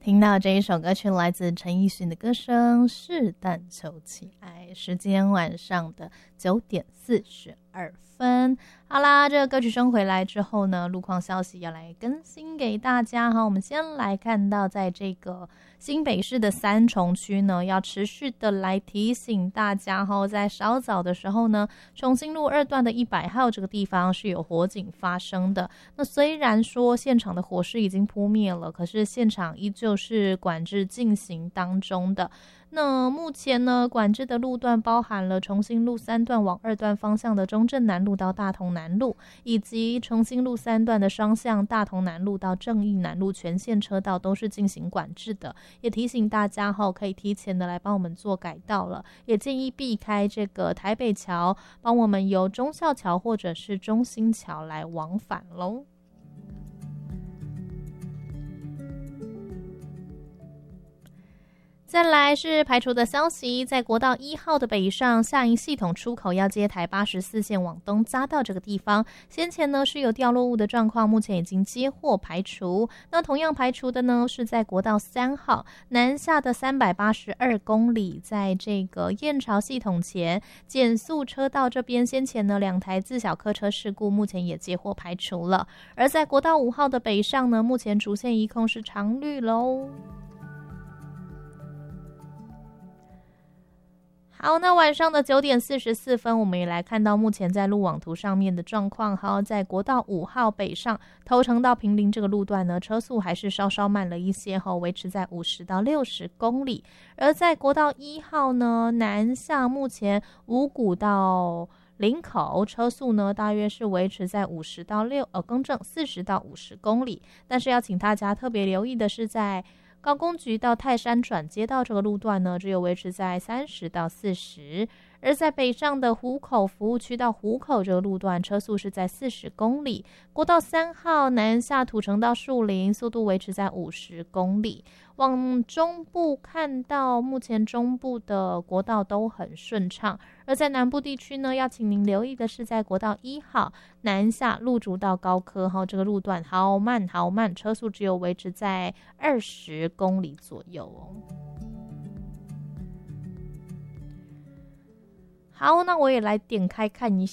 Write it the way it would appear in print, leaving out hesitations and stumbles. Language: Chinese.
听到这一首歌曲来自陈奕迅的歌声《是但求其爱》，时间晚上的9:42。好啦，这个歌曲声回来之后呢，路况消息要来更新给大家哈。我们先来看到，在这个新北市的三重区呢，要持续的来提醒大家哈，在稍早的时候呢，重庆路2段的100号这个地方是有火警发生的。那虽然说现场的火势已经扑灭了，可是现场依旧是管制进行当中的。那目前呢，管制的路段包含了重庆路3段往2段方向的中正南路到大同南路，以及重庆路3段的双向大同南路到正义南路全线车道都是进行管制的。也提醒大家后可以提前的来帮我们做改道了，也建议避开这个台北桥，帮我们由忠孝桥或者是中兴桥来往返咯。再来是排除的消息，在国道1号的北上下营系统出口要接台84线往东匝道这个地方，先前呢是有掉落物的状况，目前已经接获排除。那同样排除的呢是在国道3号南下的382公里，在这个燕巢系统前减速车道这边，先前呢2台自小客车事故，目前也接获排除了。而在国道5号的北上呢，目前主线一控是常绿咯。好，那晚上的9:44，我们也来看到目前在路网图上面的状况。好，在国道5号北上头城到坪林这个路段呢，车速还是稍稍慢了一些，维持在50到60公里。而在国道1号呢，南下目前五股到林口车速呢，大约是维持在40到50公里。但是要请大家特别留意的是，在高工局到泰山转接道这个路段呢，只有维持在30到40，而在北上的湖口服务区到湖口这个路段，车速是在40公里。国道3号南下土城到树林，速度维持在50公里。往中部看到，目前中部的国道都很顺畅，而在南部地区呢，要请您留意的是，在国道1号南下路竹到高科这个路段好慢，车速只有维持在20公里左右哦。好，那我也来点开看一